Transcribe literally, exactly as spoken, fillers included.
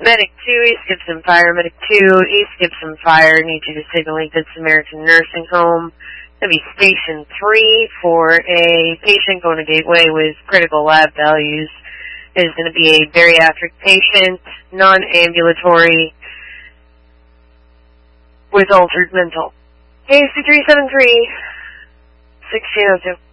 Medic two, East Gibson Fire. Medic two, East Gibson Fire. Need you to signal Good Samaritan Nursing Home. That'll be Station three for a patient going to Gateway with critical lab values. It is going to be a bariatric patient, non-ambulatory, with altered mental. A C three seven three, sixteen oh two.